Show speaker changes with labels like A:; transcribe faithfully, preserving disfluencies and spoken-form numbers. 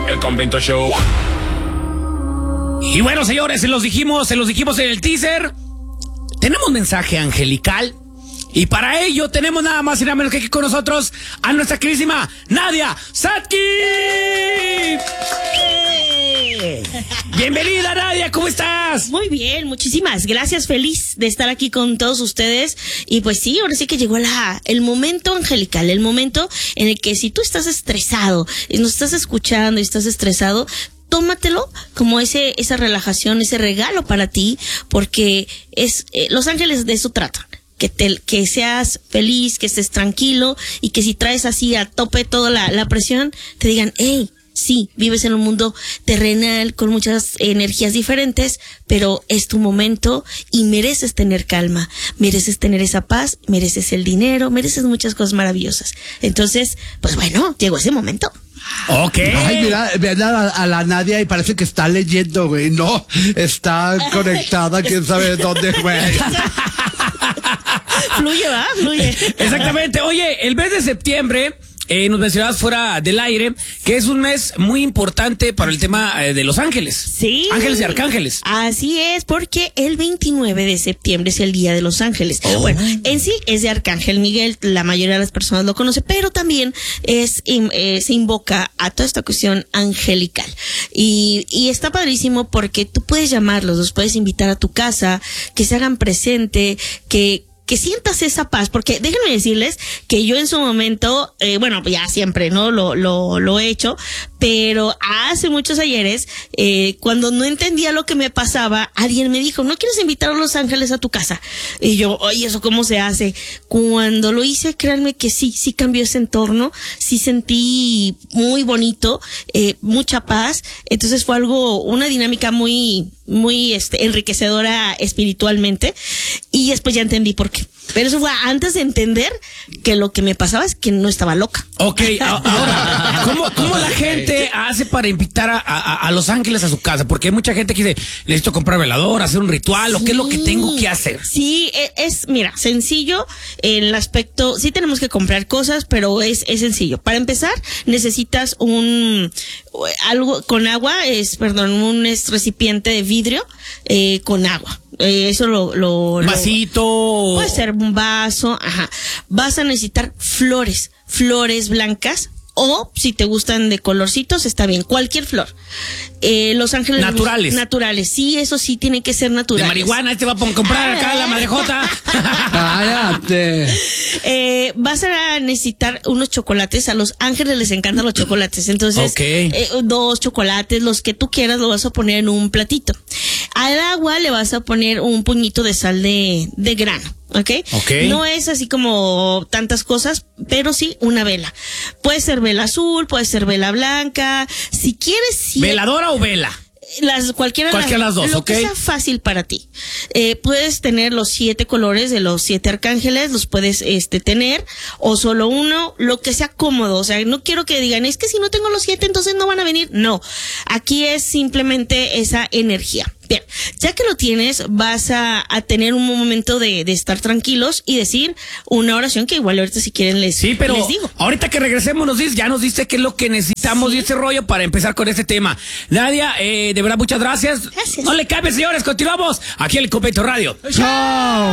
A: El Convento Show.
B: Y bueno, señores, se los dijimos, se los dijimos en el teaser. Tenemos mensaje angelical. Y para ello tenemos nada más y nada menos que aquí con nosotros a nuestra queridísima Nadia Satki. Bienvenida, Nadia, ¿cómo estás?
C: Muy bien, muchísimas gracias, feliz de estar aquí con todos ustedes. Y pues sí, ahora sí que llegó la, el momento angelical, el momento en el que si tú estás estresado, y nos estás escuchando y estás estresado, tómatelo como ese, esa relajación, ese regalo para ti, porque es, eh, Los Ángeles de eso tratan. Que, te, que seas feliz, que estés tranquilo y que si traes así a tope toda la, la presión, te digan, hey, sí, vives en un mundo terrenal con muchas energías diferentes, pero es tu momento y mereces tener calma, mereces tener esa paz, mereces el dinero, mereces muchas cosas maravillosas. Entonces, pues bueno, llegó ese momento.
B: Ok.
D: Ay, mira, mira a, a la Nadia y parece que está leyendo, güey. No, está conectada, quién sabe dónde, güey.
C: Fluye, ¿va? Fluye.
B: Exactamente. Oye, el mes de septiembre, eh, nos mencionabas fuera del aire, que es un mes muy importante para el tema eh, de Los Ángeles.
C: Sí.
B: Ángeles y arcángeles.
C: Así es, porque el veintinueve de septiembre es el Día de los Ángeles.
B: Oh.
C: Bueno, en sí es de Arcángel Miguel, la mayoría de las personas lo conoce, pero también es eh, se invoca a toda esta cuestión angelical. Y, y está padrísimo porque tú puedes llamarlos, los puedes invitar a tu casa, que se hagan presente, que que sientas esa paz, porque déjenme decirles que yo en su momento, eh, bueno, ya siempre, ¿no? Lo, lo, lo he hecho, pero hace muchos ayeres, eh, cuando no entendía lo que me pasaba, alguien me dijo, ¿no quieres invitar a Los Ángeles a tu casa? Y yo, oye, ¿eso cómo se hace? Cuando lo hice, créanme que sí, sí cambió ese entorno, sí sentí muy bonito, eh, mucha paz, entonces fue algo, una dinámica muy, muy, este, enriquecedora espiritualmente, y después ya entendí por qué. Pero eso fue antes de entender que lo que me pasaba es que no estaba loca.
B: Ok, ahora, ¿cómo, cómo la gente hace para invitar a, a, a Los Ángeles a su casa? Porque hay mucha gente que dice, necesito comprar velador, hacer un ritual, ¿o qué es lo que tengo que hacer?
C: Sí, es, mira, sencillo en el aspecto, sí tenemos que comprar cosas, pero es, es sencillo. Para empezar, necesitas un, algo con agua, es, perdón, un es recipiente de vidrio, eh, con agua. Eh, eso lo, lo,
B: un vasito.
C: Lo, puede ser un vaso, ajá. Vas a necesitar flores, flores blancas, o si te gustan de colorcitos, está bien, cualquier flor. Eh, Los Ángeles.
B: Naturales.
C: Naturales, sí, eso sí tiene que ser naturales.
B: De marihuana, este va a comprar acá la madrejota.
D: Cállate.
C: Eh, vas a necesitar unos chocolates. A Los Ángeles les encantan los chocolates. Entonces,
B: okay.
C: eh, dos chocolates, los que tú quieras, lo vas a poner en un platito. Al agua le vas a poner un puñito de sal de, de grano. ¿Ok?
B: Okay.
C: No es así como tantas cosas, pero sí una vela. Puede ser vela azul, puede ser vela blanca. Si quieres... Si
B: ¿Veladora o vela?
C: Las, cualquiera,
B: cualquiera de las dos,
C: lo
B: ok.
C: que sea fácil para ti. Eh, puedes tener los siete colores de los siete arcángeles, los puedes este tener, o solo uno, lo que sea cómodo. O sea, no quiero que digan, es que si no tengo los siete, entonces no van a venir. No, aquí es simplemente esa energía. Bien, ya que lo tienes, vas a, a tener un momento de, de estar tranquilos y decir una oración que igual ahorita si quieren les,
B: sí, pero
C: les digo.
B: Ahorita que regresemos nos dices, ya nos dice qué es lo que necesitamos, sí, y ese rollo para empezar con este tema. Nadia, eh, de verdad muchas gracias.
C: Gracias.
B: No le cabe, señores, continuamos aquí en el Convento Radio.
D: ¡Chao!